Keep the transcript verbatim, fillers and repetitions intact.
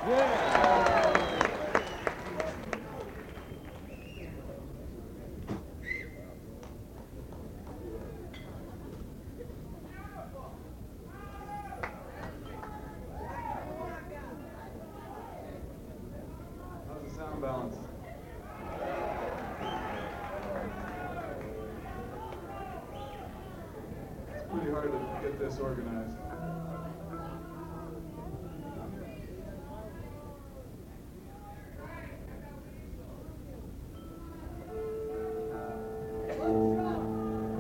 How's the sound balance? It's pretty hard to get this organized.